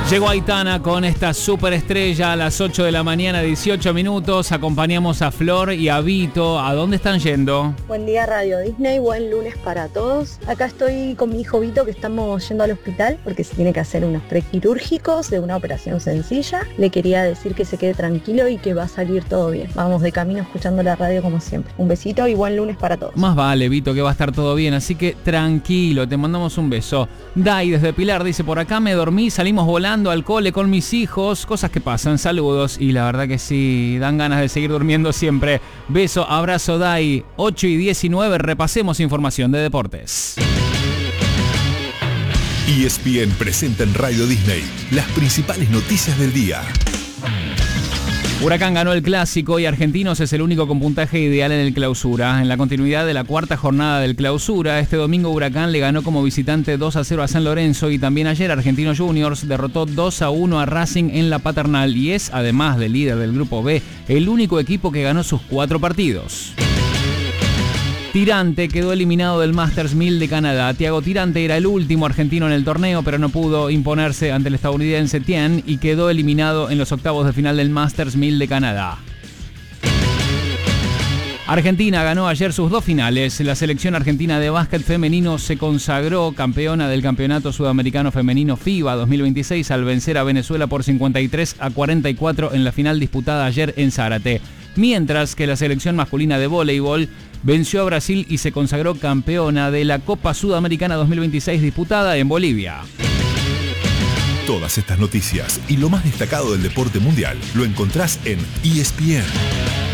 Llegó Aitana con esta superestrella a las 8 de la mañana, 18 minutos. Acompañamos a Flor y a Vito. ¿A dónde están yendo? Buen día, Radio Disney. Buen lunes para todos. Acá estoy con mi hijo Vito, que estamos yendo al hospital porque se tiene que hacer unos prequirúrgicos de una operación sencilla. Le quería decir que se quede tranquilo y que va a salir todo bien. Vamos de camino escuchando la radio como siempre. Un besito y buen lunes para todos. Más vale, Vito, que va a estar todo bien. Así que tranquilo, te mandamos un beso. Dai desde Pilar dice: por acá me dormí, salimos volando al cole con mis hijos, cosas que pasan, saludos, y la verdad que sí, dan ganas de seguir durmiendo siempre. Beso, abrazo, Dai. 8 y 19, repasemos información de deportes. ESPN presenta en Radio Disney las principales noticias del día. Huracán ganó el Clásico y Argentinos es el único con puntaje ideal en el Clausura. En la continuidad de la cuarta jornada del Clausura, este domingo Huracán le ganó como visitante 2-0 a San Lorenzo y también ayer Argentinos Juniors derrotó 2-1 a Racing en la Paternal y es, además de líder del Grupo B, el único equipo que ganó sus 4 partidos. Tirante quedó eliminado del Masters 1000 de Canadá. Thiago Tirante era el último argentino en el torneo, pero no pudo imponerse ante el estadounidense Tien y quedó eliminado en los octavos de final del Masters 1000 de Canadá. Argentina ganó ayer sus 2 finales. La selección argentina de básquet femenino se consagró campeona del Campeonato Sudamericano Femenino FIBA 2026 al vencer a Venezuela por 53-44 en la final disputada ayer en Zárate. Mientras que la selección masculina de voleibol venció a Brasil y se consagró campeona de la Copa Sudamericana 2026 disputada en Bolivia. Todas estas noticias y lo más destacado del deporte mundial lo encontrás en ESPN.